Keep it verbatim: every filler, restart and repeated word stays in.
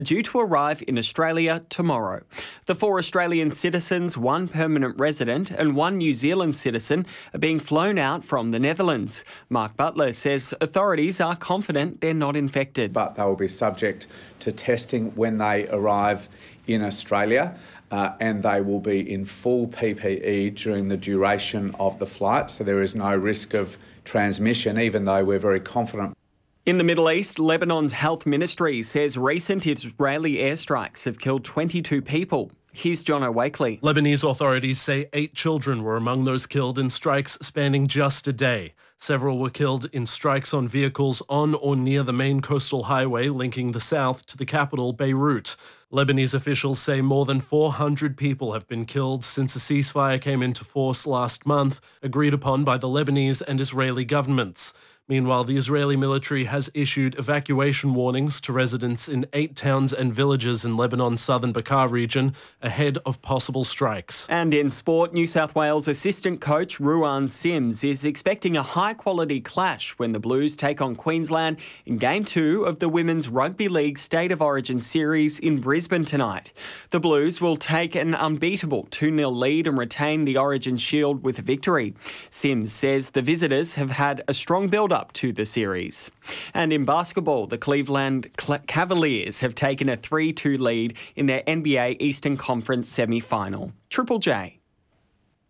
due to arrive in Australia tomorrow. The four Australian citizens, one permanent resident and one New Zealand citizen are being flown out from the Netherlands. Mark Butler says authorities are confident they're not infected. But they will be subject to testing when they arrive in Australia, uh, and they will be in full P P E during the duration of the flight, so there is no risk of transmission, even though we're very confident. In the Middle East, Lebanon's health ministry says recent Israeli airstrikes have killed twenty-two people. Here's John O'Wakely. Lebanese authorities say eight children were among those killed in strikes spanning just a day. Several were killed in strikes on vehicles on or near the main coastal highway linking the south to the capital, Beirut. Lebanese officials say more than four hundred people have been killed since a ceasefire came into force last month, agreed upon by the Lebanese and Israeli governments. Meanwhile, the Israeli military has issued evacuation warnings to residents in eight towns and villages in Lebanon's southern Bekaa region ahead of possible strikes. And in sport, New South Wales assistant coach Ruan Sims is expecting a high-quality clash when the Blues take on Queensland in Game two of the Women's Rugby League State of Origin series in Brisbane tonight. The Blues will take an unbeatable two nil lead and retain the Origin Shield with a victory. Sims says the visitors have had a strong build-up to the series. And in basketball, the Cleveland Cavaliers have taken a three two lead in their N B A Eastern Conference semi-final. Triple J.